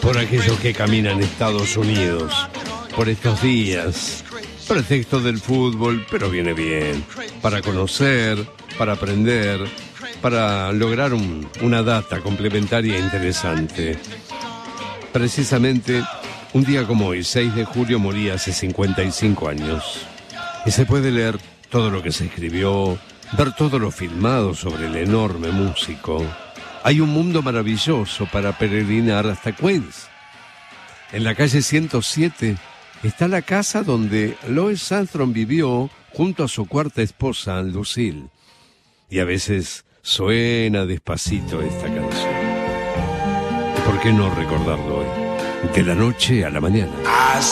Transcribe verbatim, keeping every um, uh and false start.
por aquellos que caminan Estados Unidos, por estos días. Pretexto del fútbol, pero viene bien. Para conocer, para aprender, para lograr un, una data complementaria interesante. Precisamente, un día como hoy, seis de julio, moría hace cincuenta y cinco años. Y se puede leer todo lo que se escribió, ver todo lo filmado sobre el enorme músico. Hay un mundo maravilloso para peregrinar hasta Queens. En la calle ciento siete está la casa donde Louis Armstrong vivió junto a su cuarta esposa, Lucille. Y a veces suena despacito esta canción. ¿Por qué no recordarlo hoy? De la noche a la mañana.